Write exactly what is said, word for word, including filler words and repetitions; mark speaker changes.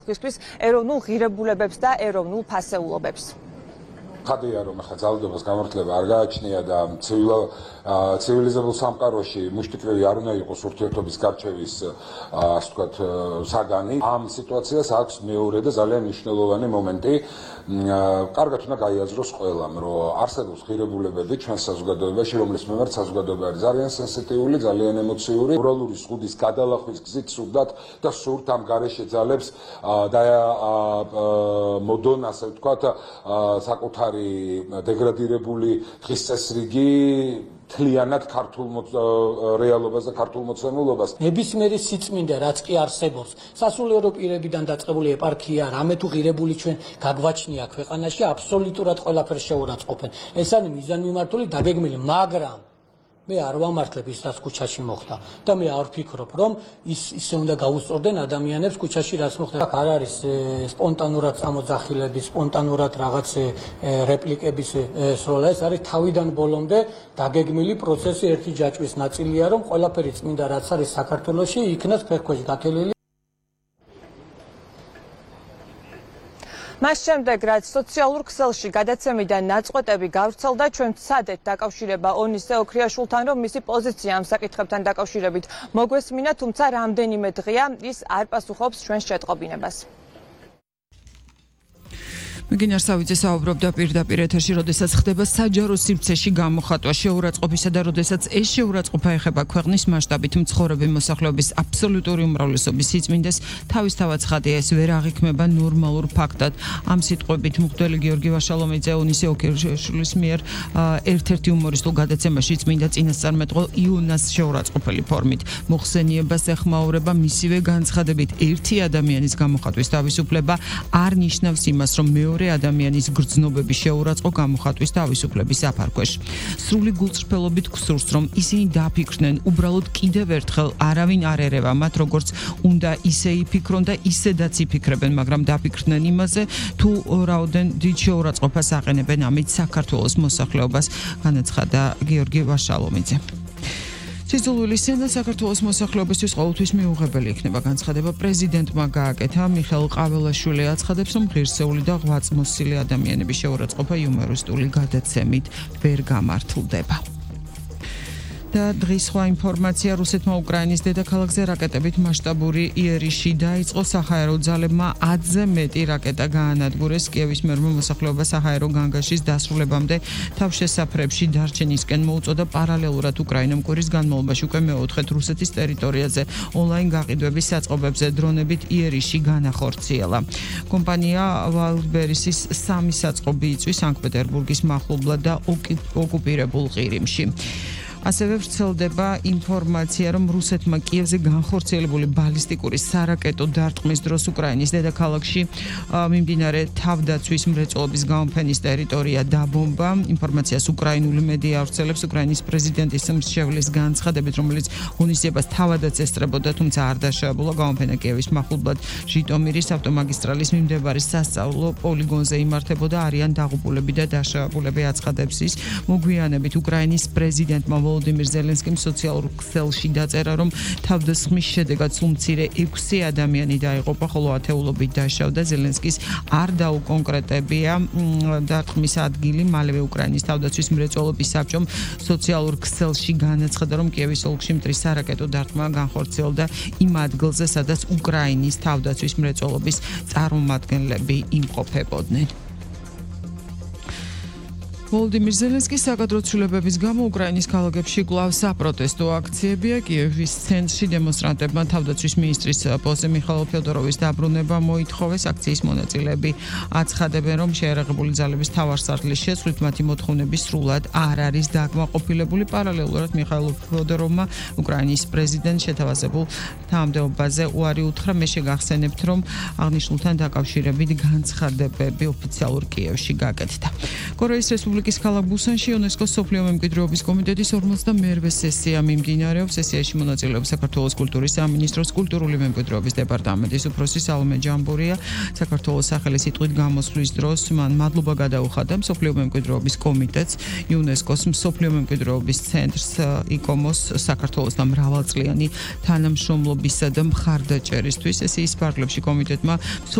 Speaker 1: Ქვის ეროვნულ ღირებულებებს და ეროვნულ ფასეულობებს.
Speaker 2: ხადია რომ ახლა ძალადობას გამართლება არ გააჩნია და ცივილიზებულ სამყაროში მუშტიკრევი არ უნდა იყოს ურთიერთობის გარჩევის ასე ვთქვათ საგანი. ამ სიტუაციას აქვს მეორე და ძალიან მნიშვნელოვანი მომენტი. კარგად უნდა გაიაზროს ყველამ, რომ არსებობს ღირებულებები ჩვენ საზოგადოებაში, რომლის მიმართ საზოგადოება არის ძალიან სენსიტიული, ძალიან ემოციური, მორალური ზღუდის გადალახვის გზით სურდათ და სურთ ამ გარეშე ძალებს და მოდონ ასე ვთქვათ საკუთარი დეგრადირებული დღის წესრიგი თლიანად ქართულ რეალობას და ქართულ მოცემულობას.
Speaker 3: ნებისმიერი სიწმინდა რაც კი არსებობს, სასულიერო პირებიდან დაწყებული ეპარქია, რამე თუ ღირებული ჩვენ გაგვაჩნია ქვეყანაში, აბსოლუტურად ყველაფერს შეურაცხყოფენ. ეს არის მიზანმიმართული დაგეგმილი, მაგრამ მე არ ვამართლებ ის რაც ქუჩაში მოხდა და მე არ ვფიქრობ რომ ის ისე უნდა გაუსწორდნენ ადამიანებს ქუჩაში რაც მოხდა. აქ არ არის სპონტანურად წამოძახილების, სპონტანურად რაღაც რეპლიკების სროლა, ეს არის თავიდან ბოლომდე დაგეგმილი პროცესი, ერთი ჯაჭვის ნაწილია რომ ყველაფერი წმინდა რაც არის საქართველოში იქნას ფეხქვეშ გაქელილი.
Speaker 1: მას შემდეგ, რაც სოციალურ ქსელში გადაცემიდან ნაწყვეტები გავრცელდა, ჩვენ ვცადეთ დაკავშირება ონისე ოქრიაშვილთან, რომ მისი პოზიცია ამ საკითხებთან დაკავშირებით მოგვესმინა, თუმცა რამდენიმე დღეა ის არ პასუხობს ჩვენს შეტყობინებას.
Speaker 4: მიგინარ სავიძე საუბრობდა პირდაპირ ეთერში, როდესაც ხდება საჯარო სივრცეში გამოხატვა შეურაცხყოფისა და როდესაც ეს შეურაცხყოფა ეხება ქვეყნის მასშტაბით მცხოვრები მოსახლეობის აბსოლუტური უმრავლესობის სიწმინდეს, თავისთავად ცხადია ეს ვერ აღიქმება ნორმალურ ფაქტად. ამ სიტყვებით მღვდელი გიორგი ვაშალომიძე ონისე ოქრიაშვილის მიერ ერთ-ერთი უმორისტულ გადაცემაში წმინდა წინასწარმეტყველ იონას შეურაცხყოფელი ფორმით მოხსენიებას ეხმაურება მისივე განცხადებით ერთი ადამიანის გამოხატვის თავისუფლება არ ნიშნავს იმას, რომ მეორე ადამიანის გრძნობების შეურაცხყოფა გამოხატვის თავისუფლების საფარქვეშ. სრული გულწრფელობით გსურს, რომ ისინი დაფიქრდნენ, უბრალოდ კიდევ ერთხელ არავინ არ ერევა მათ, როგორც უნდა ისე იფიქრონ და ისედაც იფიქრებენ, მაგრამ დაფიქრდნენ იმაზე, თუ რაოდენ დიდ შეურაცხყოფას აყენებენ ამით საქართველოს მოსახლეობას, განაცხადა გიორგი ვაშალომიძე. სიძულვილის სცენა საქართველოს მოსახლეობისთვის ყოველთვის მიუღებელი იქნება, განცხადება პრეზიდენტმა გააკეთა. მიხეილ ყაველაშვილი აცხადებს, რომ ღირსეული და ღვაწლმოსილი ადამიანების შეურაცხყოფა იუმორისტული გადაცემით ვერ გამართლდება. და დღის სხვა ინფორმაცია რუსეთმა უკრაინის დედაქალაქზე რაკეტებით მასშტაბური იერიში დაიწყო. საჰაერო ძალებმა ათზე მეტი რაკეტა გაანადგურეს. კიევის მერმა მოსახლეობა საჰაერო განგაშის დასრულებამდე თავშესაფრებში დარჩენისკენ მოუწოდა. პარალელურად უკრაინამ კვირის განმავლობაში უკვე მეოთხედ რუსეთის ტერიტორიაზე ონლაინ გაყიდვების საწყობებზე დრონებით იერიში განახორციელა. კომპანია ვალდბერისის სამი საწყობი იწვის სანქტ-პეტერბურგის მახლობლად და ოკუპირებულ ყირიმში. ასევე ვრცელდება ინფორმაცია, რომ რუსეთმა კიევზე განხორციელებული ბალისტიკური სარაკეტო დარტყმის დროს უკრაინის დედაქალაქში მიმდინარე თავდაცვის მრეწველობის გამოფენის ტერიტორია დაბომბა. ინფორმაციას უკრაინული მედია ავრცელებს. უკრაინის პრეზიდენტის მრჩევლის განცხადებით, რომელიც ღონისძიებას თავადაც ესწრებოდა, თუმცა არ დაშავებულა. გამოფენა კიევის მახლობლად ჟიტომირის ავტომაგისტრალის მიმდებარე სასწავლო პოლიგონზე იმართებოდა. არიან დაღუპულები და დაშავებულები, აცხადებს ის. მოგვიანებით უკრაინის პრეზიდენტმა ვოლოდიმირ ზელენსკიმ სოციალურ ქსელში დაწერა, რომ თავდასხმის შედეგად სულ მცირე ექვსი ადამიანი დაიღუპა, ხოლო ათეულობით დაშავდა. ზელენსკის არ დაუკონკრეტებია დარტყმის ადგილი. მალევე უკრაინის თავდაცვის მრეწველობის საბჭომ სოციალურ ქსელში განაცხადა, რომ კიევის ოლქში მტრის სარაკეტო დარტყმა განხორციელდა იმ ადგილზე, სადაც უკრაინის თავდაცვის მრეწველობის წარმომადგენლები იმყოფებოდნენ. ვოლოდიმირ ზელენსკის საკადრო ცვლილებების გამო უკრაინის ქალაქებში კვლავ საპროტესტო აქციებია. კიევის ცენტრში დემონსტრანტებმა თავდაცვის მინისტრის პოსტზე მიხაილ ფიოდოროვის დაბრუნება მოითხოვეს. აქციის მონაწილეები აცხადებენ, რომ შეიარაღებული ძალების თავარსარდლის შეცვლით მათი მოთხოვნები სრულად არ არის დაკმაყოფილებული. პარალელურად მიხაილ ფიოდოროვმა უკრაინის პრეზიდენტს შეთავაზებულ თანამდებობაზე უარი უთხრა. მე შეგახსენებთ, რომ აღნიშნულთან დაკავშირებით განცხადებები ოფიციალურ კიევში გაკეთდა. კორეის რესპუბლიკის რესპუბლიკის ქალაქ ბუსანში იუნესკოს სოფლიო მემკვიდრეობის კომიტეტის ორმოცდამეერთე სესია მიმდინარეობს. სესიაში მონაწილეობს საქართველოს კულტურის სამინისტროს კულტურული მემკვიდრეობის დეპარტამენტის უფროსი სალომე ჯამბურია. საქართველოს სახელი სიტყვით გამოსვლის დროს მან მადლობა გადაუხადა მსოფლიო მემკვიდრეობის კომიტეტს, იუნესკოს მსოფლიო მემკვიდრეობის ცენტრს, იკომოს, საქართველოს და მრავალწლიანი თანამშრომლობისა და მხარდაჭერისთვის. სესიის ფარგლებში კომიტეტმა